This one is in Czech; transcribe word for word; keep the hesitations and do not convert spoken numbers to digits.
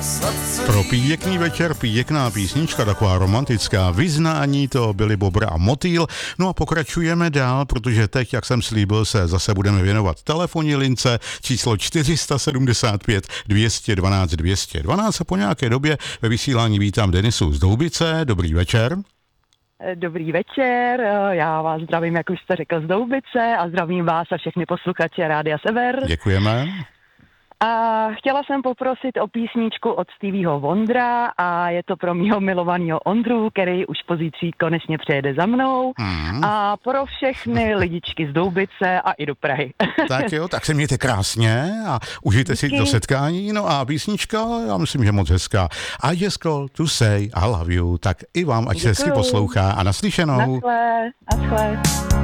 Pro pěkný večer, pěkná písnička, taková romantická vyznání, to byly Bobr a Motýl. No a pokračujeme dál, protože teď, jak jsem slíbil, se zase budeme věnovat telefonní lince číslo čtyři sedmdesát pět dvě stě dvanáct dvě stě dvanáct a po nějaké době ve vysílání vítám Denisu z Doubice. Dobrý večer. Dobrý večer, já vás zdravím, jak už jste řekl, z Doubice a zdravím vás a všechny posluchače Rádia Sever. Děkujeme. A chtěla jsem poprosit o písničku od Stevieho Wondera a je to pro mýho milovaného Ondru, který už pozítří konečně přejede za mnou mm. a pro všechny lidičky z Doubice a i do Prahy. Tak jo, tak se mějte krásně a užijte Díky. si to setkání. No a písnička, já myslím, že moc hezká. I just call to say I love you, tak i vám, ať Děkuju. se si poslouchá a naslyšenou. Naschle, naschle.